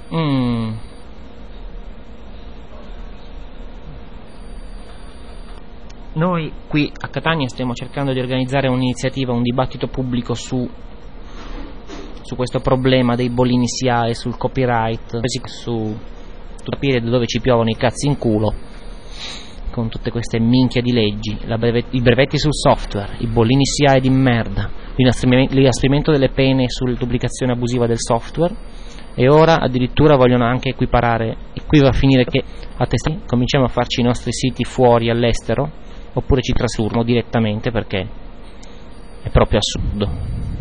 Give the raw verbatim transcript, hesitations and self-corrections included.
Mm. Noi qui a Catania stiamo cercando di organizzare un'iniziativa, un dibattito pubblico su, su questo problema dei bollini S I A E, sul copyright, su capire da dove ci piovono i cazzi in culo con tutte queste minchia di leggi, la brevet- i brevetti sul software, i bollini S I A E di merda, l'inasprimento delle pene sulla duplicazione abusiva del software, e ora addirittura vogliono anche equiparare, e qui va a finire che a testi cominciamo a farci i nostri siti fuori all'estero, oppure ci trasformo direttamente, perché è proprio assurdo.